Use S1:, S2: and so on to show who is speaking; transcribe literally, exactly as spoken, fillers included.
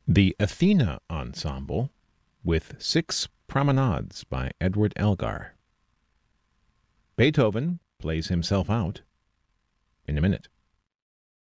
S1: The Athena Ensemble with Six Promenades by Edward Elgar. Beethoven plays himself out in a minute.